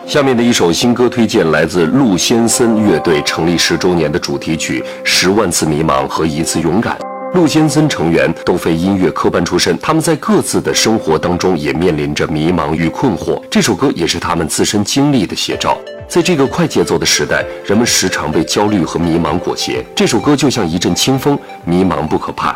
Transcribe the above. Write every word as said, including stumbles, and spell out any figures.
下面的一首新歌推荐来自陆先森乐队成立十周年的主题曲《十万次迷茫和一次勇敢》。陆先森成员都非音乐科班出身，他们在各自的生活当中也面临着迷茫与困惑，这首歌也是他们自身经历的写照。在这个快节奏的时代，人们时常被焦虑和迷茫裹挟，这首歌就像一阵清风，迷茫不可怕，